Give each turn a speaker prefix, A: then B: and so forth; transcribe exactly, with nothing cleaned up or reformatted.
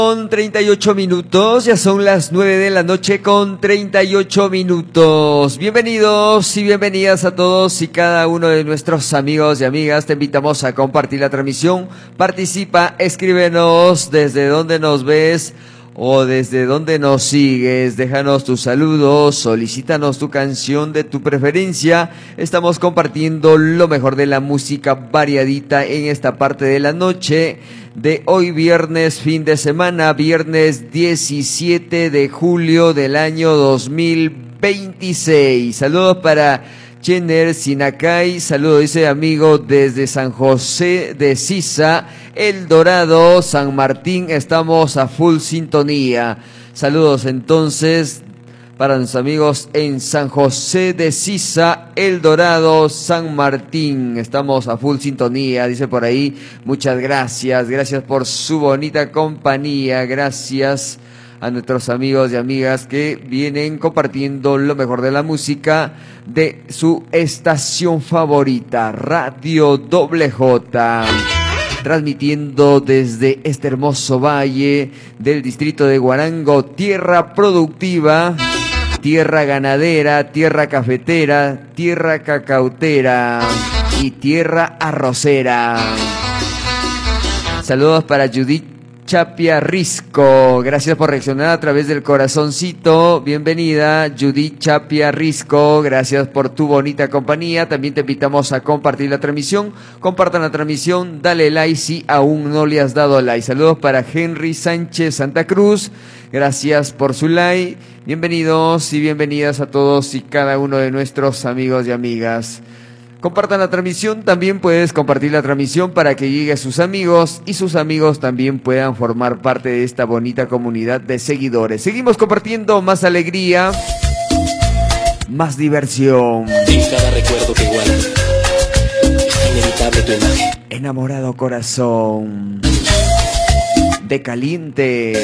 A: Con treinta y ocho minutos, ya son las nueve de la noche con treinta y ocho minutos. Bienvenidos y bienvenidas a todos y cada uno de nuestros amigos y amigas. Te invitamos a compartir la transmisión. Participa, escríbenos desde donde nos ves o desde donde nos sigues. Déjanos tus saludos, solicítanos tu canción de tu preferencia. Estamos compartiendo lo mejor de la música variadita en esta parte de la noche de hoy viernes, fin de semana, viernes diecisiete de julio del año dos mil veintiséis. Saludos para Chener Sinacay, saludo dice amigo desde San José de Sisa, El Dorado, San Martín, estamos a full sintonía. Saludos entonces para los amigos en San José de Sisa, El Dorado, San Martín. Estamos a full sintonía, dice por ahí. Muchas gracias, gracias por su bonita compañía. Gracias a nuestros amigos y amigas que vienen compartiendo lo mejor de la música de su estación favorita, Radio Doble J. Transmitiendo desde este hermoso valle del distrito de Huarango, tierra productiva, tierra ganadera, tierra cafetera, tierra cacautera y tierra arrocera. Saludos para Judith Chapia Risco, gracias por reaccionar a través del corazoncito. Bienvenida Judith Chapia Risco, gracias por tu bonita compañía. También te invitamos a compartir la transmisión. Compartan la transmisión, dale like si aún no le has dado like. Saludos para Henry Sánchez Santa Cruz, gracias por su like. Bienvenidos y bienvenidas a todos y cada uno de nuestros amigos y amigas. Compartan la transmisión, también puedes compartir la transmisión para que llegue a sus amigos y sus amigos también puedan formar parte de esta bonita comunidad de seguidores. Seguimos compartiendo más alegría, más diversión.
B: En cada recuerdo que guardo, es inevitable tu imagen.
A: Enamorado corazón de caliente.